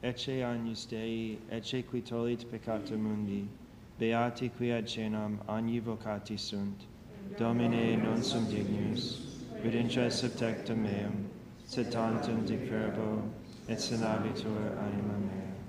ecce agnus Dei, ecce qui tollit peccata mundi, beati qui ad coenam agni vocati sunt, Domine non sum dignus, vidintra subtectum meum, sed tantum dicverbo, et sanabitur anima mea.